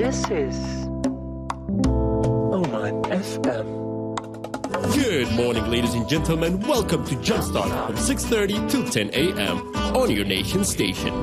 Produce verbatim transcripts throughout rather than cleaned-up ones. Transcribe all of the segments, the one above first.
This is Oman F M. Good morning, ladies and gentlemen. Welcome to Jumpstart from six thirty till ten a.m. on your nation station.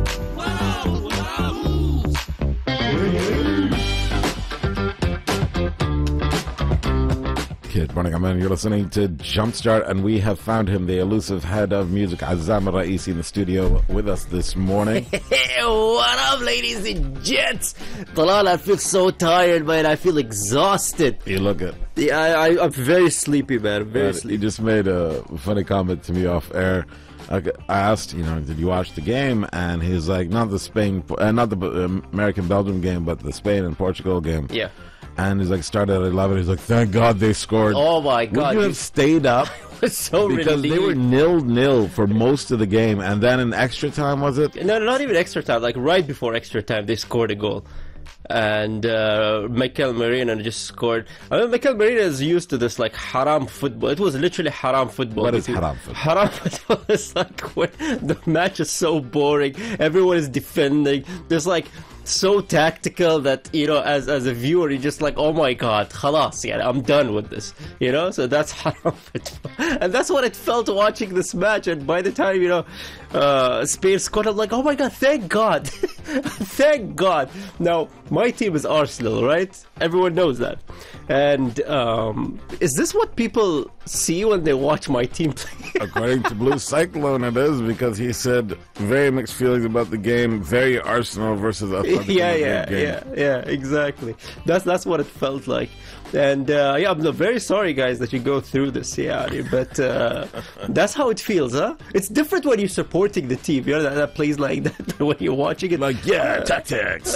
Good morning, Aman. You're listening to Jumpstart, and we have found him, the elusive head of music, Azam Raisi, in the studio with us this morning. Hey, what up, ladies and gents? Talal, I feel so tired, man. I feel exhausted. You look it. Yeah, I, I, I'm very sleepy, man. Very Uh, sleepy. He just made a funny comment to me off air. I g- I asked, you know, did you watch the game? And he's like, not the Spain, uh, not the uh, American-Belgium game, but the Spain and Portugal game. Yeah. And he's like, started at eleven. He's like, thank God they scored. Oh, my God. Would you have stayed up? It's so Because they were relieved. nil-nil for most of the game. And then in extra time, was it? No, not even extra time. Like, right before extra time, they scored a goal. And uh, Mikel Merino just scored. I mean, Mikel Merino is used to this, like, haram football. It was literally haram football. What is Because haram football? Haram football is like when the match is so boring. Everyone is defending. There's like so tactical that, you know, as as a viewer, you're just like, oh my God, khalas, yeah, I'm done with this. You know, so that's haram football. And that's what it felt watching this match. And by the time, you know, uh, Spain scored, I'm like, oh my God, thank God. Thank God. Now, my team is Arsenal, right? Everyone knows that. And um, is this what people see when they watch my team play? According to Blue Cyclone, it is, because he said very mixed feelings about the game, very Arsenal versus Atletico yeah, Madrid yeah, game. yeah, yeah, exactly. That's that's what it felt like. And uh, yeah, I'm very sorry, guys, that you go through this, yeah. But uh, that's how it feels, huh? It's different when you're supporting the team, you know, that, that plays like that. When you're watching it, Like, yeah, tactics.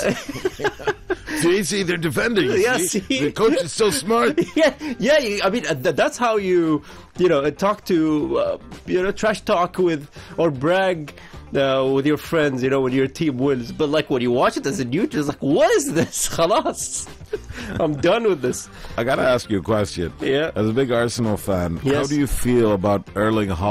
see, see, they're defending. You Yeah, see? see? The coach is so smart. yeah, yeah. You, I mean, uh, th- that's how you, you know, uh, talk to, uh, you know, trash talk with or brag uh, with your friends, you know, when your team wins. But like when you watch it as a neutral, it's like, what is this? Khalas. I'm done with this. I got to ask you a question. Yeah. As a big Arsenal fan, how Yes. do you feel about Erling Haaland